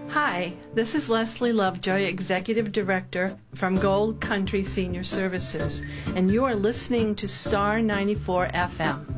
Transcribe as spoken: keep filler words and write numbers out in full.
Hi, this is Leslie Lovejoy, Executive Director from Gold Country Senior Services, and you are listening to Star ninety-four F M.